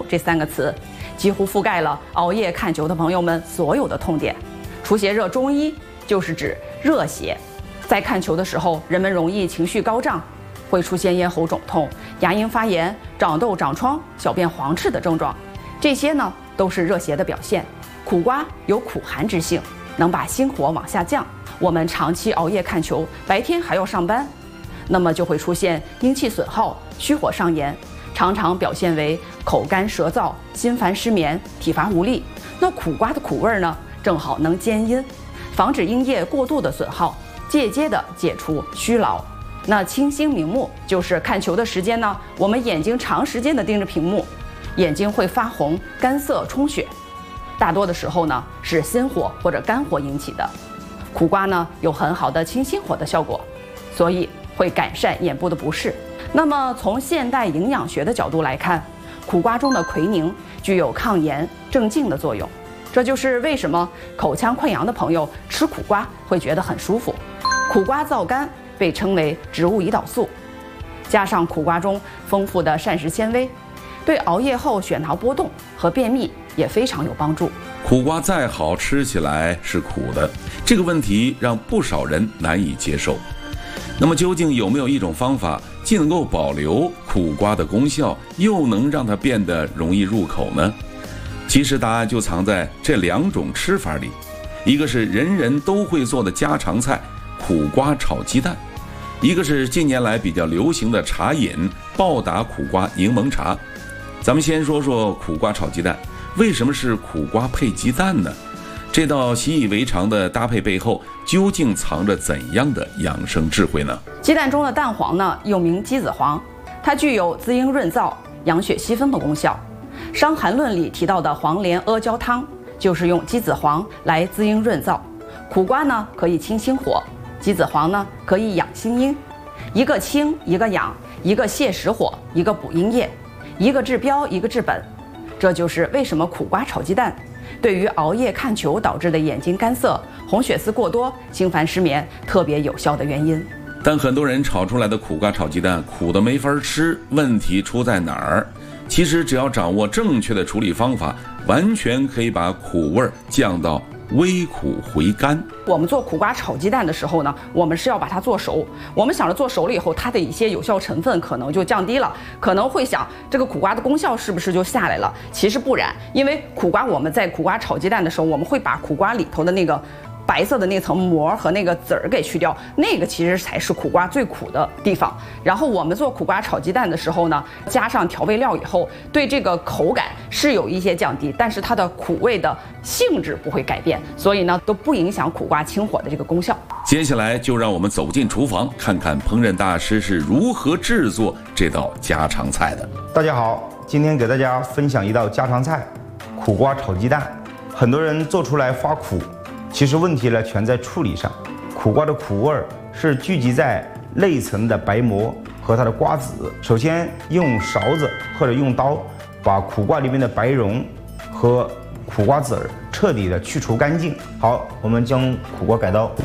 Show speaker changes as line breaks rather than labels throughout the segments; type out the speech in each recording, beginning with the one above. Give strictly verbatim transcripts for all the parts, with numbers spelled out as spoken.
这三个词，几乎覆盖了熬夜看球的朋友们所有的痛点。出血热中医就是指热邪，在看球的时候，人们容易情绪高涨，会出现咽喉肿痛、牙龈发炎、长痘、长疮、小便黄赤的症状，这些呢都是热邪的表现。苦瓜有苦寒之性，能把心火往下降。我们长期熬夜看球，白天还要上班，那么就会出现阴气损耗、虚火上炎，常常表现为口干舌燥、心烦失眠、体乏无力。那苦瓜的苦味呢，正好能兼阴，防止阴液过度的损耗，间接的解除虚劳。那清心明目，就是看球的时间呢，我们眼睛长时间的盯着屏幕，眼睛会发红、干涩、充血，大多的时候呢是心火或者肝火引起的。苦瓜呢有很好的清心火的效果，所以会改善眼部的不适。那么从现代营养学的角度来看，苦瓜中的奎宁具有抗炎镇静的作用，这就是为什么口腔溃疡的朋友吃苦瓜会觉得很舒服。苦瓜燥肝被称为植物胰岛素，加上苦瓜中丰富的膳食纤维，对熬夜后血糖波动和便秘也非常有帮助。
苦瓜再好，吃起来是苦的，这个问题让不少人难以接受。那么究竟有没有一种方法，既能够保留苦瓜的功效，又能让它变得容易入口呢？其实答案就藏在这两种吃法里，一个是人人都会做的家常菜苦瓜炒鸡蛋，一个是近年来比较流行的茶饮暴打苦瓜柠檬茶。咱们先说说苦瓜炒鸡蛋，为什么是苦瓜配鸡蛋呢？这道习以为常的搭配背后，究竟藏着怎样的养生智慧呢？
鸡蛋中的蛋黄呢，又名鸡子黄，它具有滋阴润燥、养血息风的功效。《伤寒论》里提到的黄连阿胶汤，就是用鸡子黄来滋阴润燥。苦瓜呢可以清心火，鸡子黄呢可以养心阴，一个清一个养，一个泻实火，一个补阴液，一个治标一个治本。这就是为什么苦瓜炒鸡蛋对于熬夜看球导致的眼睛干涩、红血丝过多、心烦失眠特别有效的原因。
但很多人炒出来的苦瓜炒鸡蛋苦的没法吃，问题出在哪儿？其实只要掌握正确的处理方法，完全可以把苦味降到微苦回甘。
我们做苦瓜炒鸡蛋的时候呢，我们是要把它做熟。我们想着做熟了以后，它的一些有效成分可能就降低了，可能会想这个苦瓜的功效是不是就下来了？其实不然，因为苦瓜我们在苦瓜炒鸡蛋的时候，我们会把苦瓜里头的那个白色的那层膜和那个籽儿给去掉，那个其实才是苦瓜最苦的地方。然后我们做苦瓜炒鸡蛋的时候呢，加上调味料以后，对这个口感是有一些降低，但是它的苦味的性质不会改变，所以呢都不影响苦瓜清火的这个功效。
接下来就让我们走进厨房，看看烹饪大师是如何制作这道家常菜的。
大家好，今天给大家分享一道家常菜——苦瓜炒鸡蛋。很多人做出来发苦，其实问题呢全在处理上。苦瓜的苦味是聚集在内层的白膜和它的瓜子。首先用勺子或者用刀把苦瓜里面的白蓉和苦瓜籽儿彻底的去除干净。好，我们将苦瓜改刀，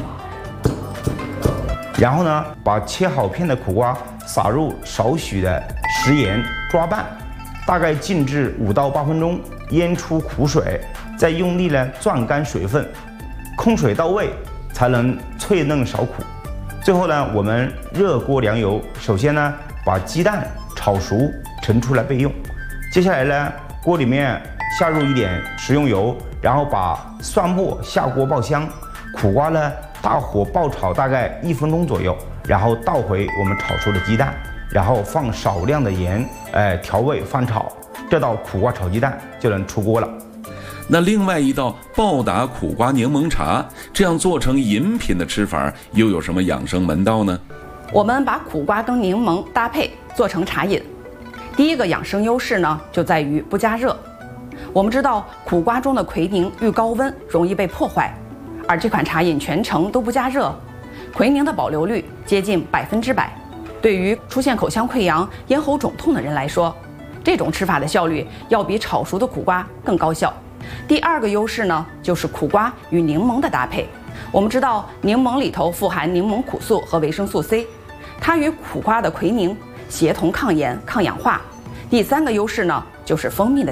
然后呢把切好片的苦瓜撒入少许的食盐抓拌，大概静置五到八分钟，腌出苦水，再用力呢攥干水分，控水到位，才能脆嫩少苦。最后呢，我们热锅凉油，首先呢把鸡蛋炒熟盛出来备用。接下来呢，锅里面下入一点食用油，然后把蒜末下锅爆香，苦瓜呢大火爆炒大概一分钟左右，然后倒回我们炒出的鸡蛋，然后放少量的盐，哎，调味翻炒，这道苦瓜炒鸡蛋就能出锅了。
那另外一道暴打苦瓜柠檬茶，这样做成饮品的吃法又有什么养生门道呢？
我们把苦瓜跟柠檬搭配做成茶饮，第一个养生优势呢就在于不加热。我们知道苦瓜中的奎宁遇高温容易被破坏，而这款茶饮全程都不加热，奎宁的保留率接近百分之百。对于出现口腔溃疡、咽喉肿痛的人来说，这种吃法的效率要比炒熟的苦瓜更高效。第二个优势呢，就是苦瓜与柠檬的搭配。我们知道柠檬里头富含柠檬苦素和维生素 C， 它与苦瓜的奎宁协同抗炎、抗氧化。第三个优势呢，就是蜂蜜的